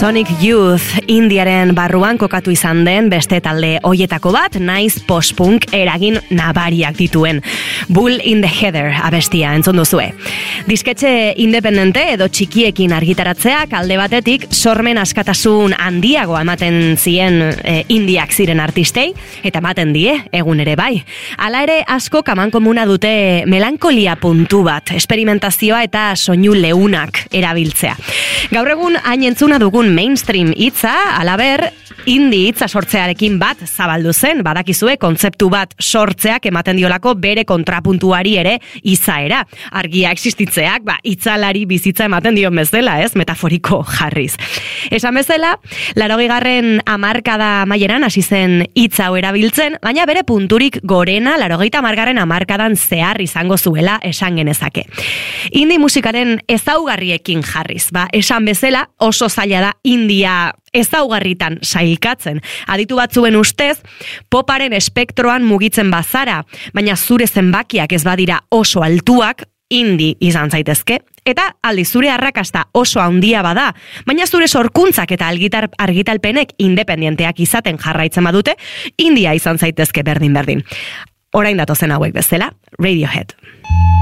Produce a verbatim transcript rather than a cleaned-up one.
Sonic Youth Indiaren barruan kokatu izan den beste talde hoietako bat, naiz post-punk eragin nabariak dituen. Bull in the Heather abestia entzun duzue. Disketxe independente edo txikiekin argitaratzeak alde batetik sormen askatasun handiagoa ematen zien e, indiak ziren artistei, eta ematen die, egun ere bai. Hala ere asko kamankomuna dute melankolia puntu bat, esperimentazioa eta soinu leunak erabiltzea. Gaur egun hain entzuna dugun mainstream hitza, alaber, indie hitza sortzearekin bat zabaldu zen, badakizue kontzeptu bat sortzeak ematen diolako bere kontrapuntuari ere izaera. Argia existitzeak, ba, hitzalari bizitza ematen dion bezala, ez, metaforiko jarriz. Esan bezala, larogehigarren hamarkada amaieran hasi zen hitza hau erabiltzen, baina bere punturik gorena larogeita hamargarren hamarkadan zehar izango zuela esan genezake. Indie musikaren ezaugarriekin jarriz, ba, esan bezala oso zaila da india ezaugarritan sailkatzen. Aditu batzuen ustez, poparen espektroan mugitzen bazara, baina zure zenbakiak ez badira oso altuak, indie izan zaitezke, eta aldi zure arrakasta oso handia bada, baina zure sorkuntzak eta algitar, argitalpenek independenteak izaten jarraitzen badute, india izan zaitezke berdin-berdin. Orain datozen hauek bezala, Radiohead.